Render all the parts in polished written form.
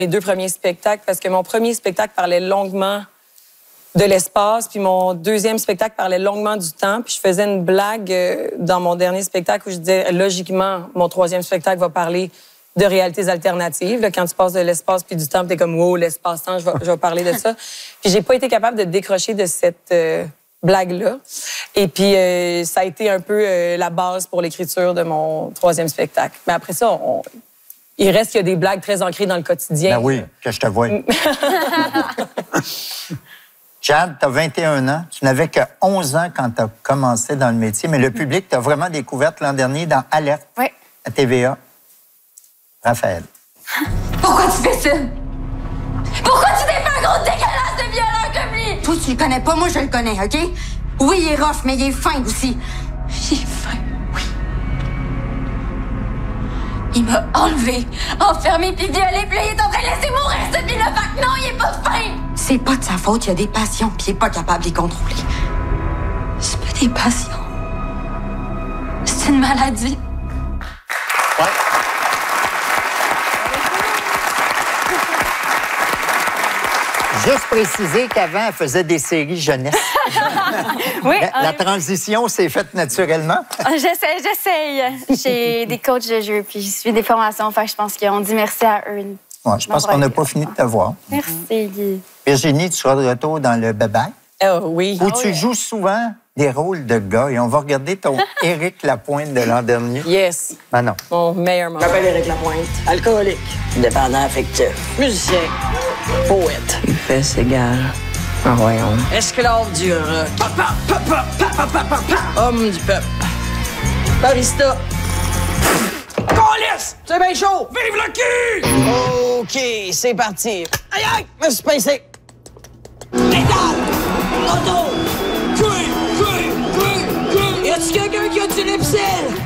Les 2 premiers spectacles, parce que mon premier spectacle parlait longuement de l'espace, puis mon deuxième spectacle parlait longuement du temps, puis je faisais une blague dans mon dernier spectacle où je disais, logiquement, mon 3e spectacle va parler de réalités alternatives. Là, quand tu passes de l'espace puis du temps, t'es comme, wow, l'espace-temps, je vais parler de ça. Puis j'ai pas été capable de décrocher de cette blague-là. Et puis ça a été un peu la base pour l'écriture de mon 3e spectacle. Mais après ça, il reste qu'il y a des blagues très ancrées dans le quotidien. Ben oui, que je te vois. Jade, tu as 21 ans. Tu n'avais que 11 ans quand tu as commencé dans le métier, mais le public t'a vraiment découverte l'an dernier dans Alerte à TVA. Raphaël. Pourquoi tu fais ça? Pourquoi tu t'es fait un gros dégueulasse de violeur comme lui? Toi, tu le connais pas, moi je le connais, OK? Oui, il est rough, mais il est fin aussi. Il est fin, oui. Il m'a enlevé, enfermé puis violé, puis là, il est en train de laisser mourir cette fille-là. Fait que non, il est pas fin! C'est pas de sa faute, il y a des passions, puis il est pas capable de les contrôler. C'est pas des passions. C'est une maladie. Ouais. Juste préciser qu'avant, elle faisait des séries jeunesse. Oui. La transition s'est faite naturellement. J'essaye. J'ai des coachs de jeu, puis je suis des formations. Fait que je pense qu'on dit merci à eux. Ouais, je pense qu'on n'a pas fini de te voir. Merci, Guy. Virginie, tu seras de retour dans le Bye Bye. Oui. Où tu joues souvent des rôles de gars. Et on va regarder ton Éric Lapointe de l'an dernier. Yes. Ah non. Mon meilleur moment. Je m'appelle Éric Lapointe, alcoolique, dépendant affectif, musicien, poète. Il fait égal. Ah, voyons. Esclave du rock. Papa, papa, papa, papa, papa. Homme du peuple. Barista. Calice! C'est bien chaud! Vive le cul! OK, c'est parti. Aïe, aïe! Me suis pincé. Égal! Auto! Y a-tu quelqu'un qui a du Lipsil?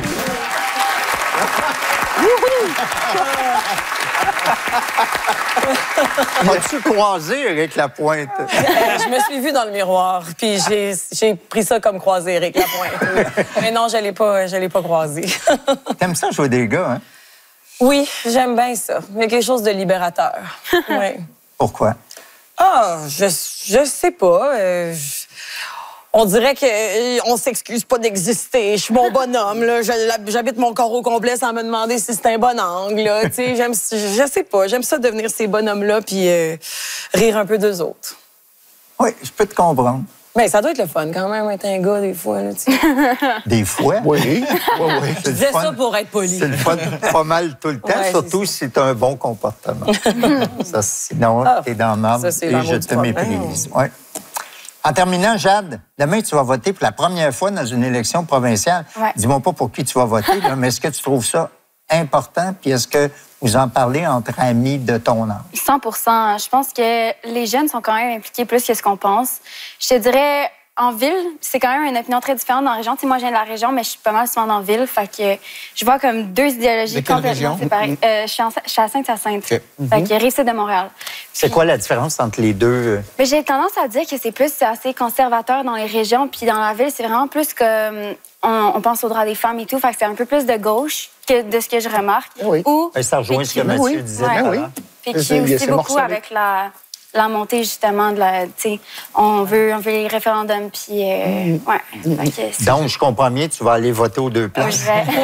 M'as-tu croisé Éric Lapointe? Je me suis vue dans le miroir, puis j'ai pris ça comme croisé Éric Lapointe. Mais non, je l'ai pas croisé. T'aimes ça jouer des gars, hein? Oui, j'aime bien ça. Il y a quelque chose de libérateur. Oui. Pourquoi? Ah, je sais pas. On dirait qu'on s'excuse pas d'exister. Je suis mon bonhomme, là. J'habite mon corps au complet sans me demander si c'est un bon angle, là. Tu sais, je sais pas. J'aime ça devenir ces bonhommes-là puis rire un peu d'eux autres. Oui, je peux te comprendre. Mais ça doit être le fun quand même, être un gars, des fois, là, tu sais. Des fois? Oui. Oui. Je disais ça pour être poli. C'est le fun pas mal tout le temps, Ouais, surtout si tu as un bon comportement. Ça, sinon, t'es dans le marbre ça, c'est et l'amour je du te problème. méprise. Ouais. En terminant, Jade, demain, tu vas voter pour la première fois dans une élection provinciale. Ouais. Dis-moi pas pour qui tu vas voter, là, mais est-ce que tu trouves ça important? Puis est-ce que vous en parlez entre amis de ton âge? 100%. Je pense que les jeunes sont quand même impliqués plus que ce qu'on pense. Je te dirais, en ville, c'est quand même une opinion très différente dans la région. Tu sais, moi, je viens de la région, mais je suis pas mal souvent dans la ville. Fait que je vois comme 2 idéologies complètement séparées. Je suis à Saint-Hyacinthe. Okay. Fait que Rive-Sud de Montréal. C'est quoi la différence entre les deux? Mais j'ai tendance à dire que c'est plus assez conservateur dans les régions, puis dans la ville, c'est vraiment plus que on pense aux droits des femmes et tout. Fait que c'est un peu plus de gauche que de ce que je remarque. Oui. Ou, ça rejoint ce que Mathieu disait. Ouais. Oui. Puis qui aussi beaucoup avec la montée, justement, de la... Tu sais, on veut les référendums, puis... ouais. Donc, je comprends bien, tu vas aller voter aux 2 places.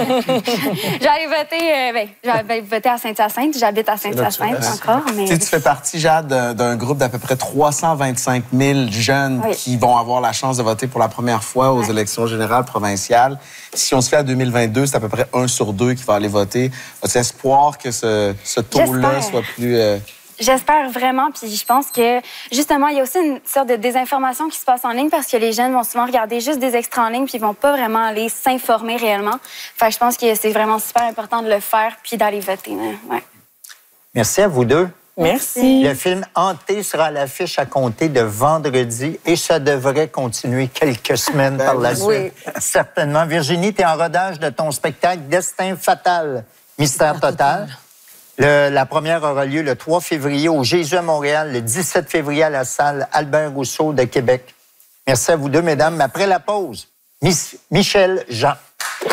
J'allais voter à Saint-Hyacinthe. J'habite à Saint-Hyacinthe encore, mais... Tu fais partie, Jade, d'un groupe d'à peu près 325 000 jeunes qui vont avoir la chance de voter pour la première fois aux élections générales provinciales. Si on se fait à 2022, c'est à peu près 1 sur 2 qui va aller voter. As-tu espoir que ce taux-là soit plus... J'espère vraiment, puis je pense que, justement, il y a aussi une sorte de désinformation qui se passe en ligne parce que les jeunes vont souvent regarder juste des extraits en ligne puis ils vont pas vraiment aller s'informer réellement. Fait que je pense que c'est vraiment super important de le faire puis d'aller voter. Ouais. Merci à vous deux. Merci. Le film Hanté sera à l'affiche à compter de vendredi et ça devrait continuer quelques semaines par la suite. Oui. Certainement. Virginie, tu es en rodage de ton spectacle Destin fatal, mystère total. La première aura lieu le 3 février au Jésus à Montréal, le 17 février à la salle Albert Rousseau de Québec. Merci à vous deux, mesdames. Après la pause, Michel Jean.